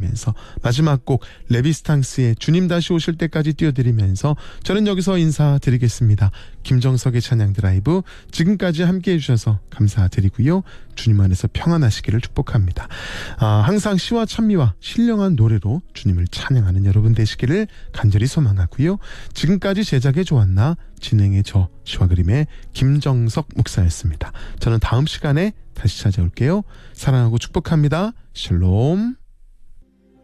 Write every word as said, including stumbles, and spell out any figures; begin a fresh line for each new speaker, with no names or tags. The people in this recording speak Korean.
띄워드리면서 마지막 곡 레비스탕스의 주님 다시 오실 때까지 띄워드리면서 저는 여기서 인사드리겠습니다. 김정석의 찬양 드라이브, 지금까지 함께해 주셔서 감사드리고요. 주님 안에서 평안하시기를 축복합니다. 아, 항상 시와 찬미와 신령한 노래로 주님을 찬양하는 여러분 되시기를 간절히 소망하고요. 지금까지 제작의 조한나, 진행의 저 시와 그림의 김정석 목사였습니다. 저는 다음 시간에 다시 찾아올게요. 사랑하고 축복합니다. 샬롬.